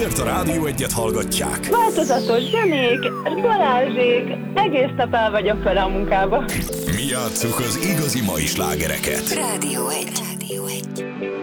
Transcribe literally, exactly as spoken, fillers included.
mert a Rádió Egyet hallgatják. Változatos zenék, Balázsék, egész nap el vagyok vele a munkába. Mi játsszuk az igazi mai slágereket. Rádió egy. Rádió egy.